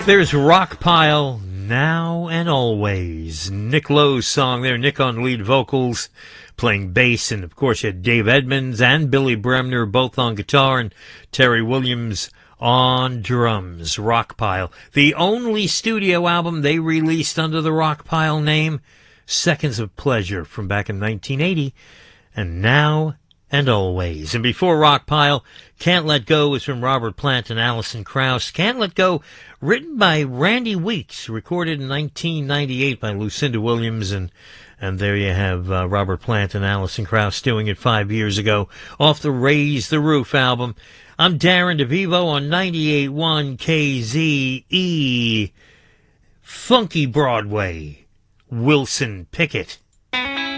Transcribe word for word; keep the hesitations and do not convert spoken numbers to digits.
There's Rockpile, Now and Always. Nick Lowe's song there, Nick on lead vocals, playing bass, and of course you had Dave Edmunds and Billy Bremner both on guitar, and Terry Williams on drums. Rockpile, the only studio album they released under the Rockpile name, Seconds of Pleasure from back in nineteen eighty, and Now and Always. And before Rockpile, Can't Let Go was from Robert Plant and Alison Krauss. Can't Let Go, written by Randy Weeks, recorded in nineteen ninety-eight by Lucinda Williams, and and there you have uh, Robert Plant and Alison Krauss doing it five years ago off the Raise the Roof album. I'm Darren DeVivo on ninety-eight point one K Z E. Funky Broadway, Wilson Pickett.